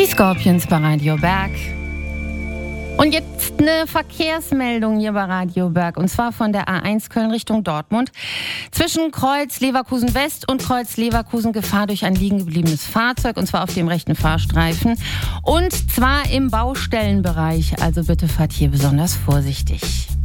Die Scorpions bei Radio Berg. Und jetzt eine Verkehrsmeldung hier bei Radio Berg. Und zwar von der A1 Köln Richtung Dortmund. Zwischen Kreuz Leverkusen West und Kreuz Leverkusen Gefahr durch ein liegen gebliebenes Fahrzeug. Und zwar auf dem rechten Fahrstreifen. Und zwar im Baustellenbereich. Also bitte fahrt hier besonders vorsichtig.